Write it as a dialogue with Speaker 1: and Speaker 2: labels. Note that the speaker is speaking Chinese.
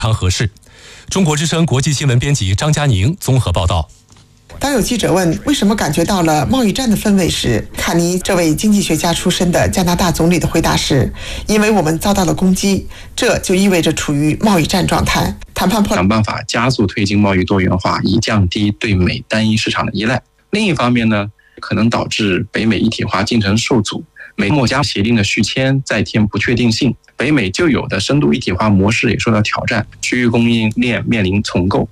Speaker 1: 常合适。中国之声国际新闻编辑张佳宁综合报道。
Speaker 2: 当有记者问为什么感觉到了贸易战的氛围时，卡尼这位经济学家出身的加拿大总理的回答是：因为我们遭到了攻击，这就意味着处于贸易战状态。谈判想
Speaker 3: 办法加速推进贸易多元化，以降低对美单一市场的依赖。另一方面呢，可能导致北美一体化进程受阻，美墨加协定的续签再添不确定性，北美旧有的深度一体化模式也受到挑战，区域供应链面临重构。